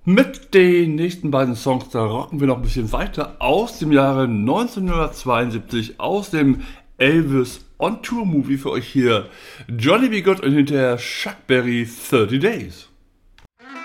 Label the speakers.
Speaker 1: Mit den nächsten beiden Songs, da rocken wir noch ein bisschen weiter aus dem Jahre 1972, aus dem Elvis On Tour Movie für euch hier. Johnny B. Good und hinterher Chuck Berry 30 Days.